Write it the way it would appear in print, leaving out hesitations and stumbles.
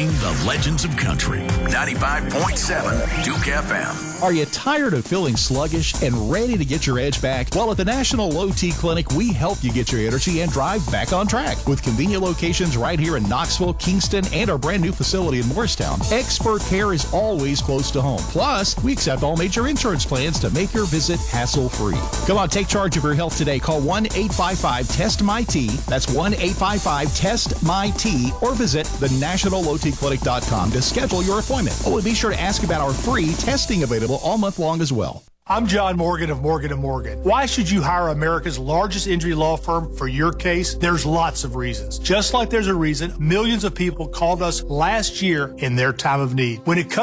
Honoring the legends of country. 95.7 Duke FM. Are you tired of feeling sluggish and ready to get your edge back? Well, at the National Low T Clinic, we help you get your energy and drive back on track. With convenient locations right here in Knoxville, Kingston, and our brand new facility in Morristown, expert care is always close to home. Plus, we accept all major insurance plans to make your visit hassle-free. Come on, take charge of your health today. Call 1-855-TEST-MY-T. That's 1-855-TEST-MY-T. Or visit thenationallowtclinic.com to schedule your appointment. Oh, and be sure to ask about our free testing available all month long as well. I'm John Morgan of Morgan & Morgan. Why should you hire America's largest injury law firm for your case? There's lots of reasons. Just like there's a reason millions of people called us last year in their time of need. When it comes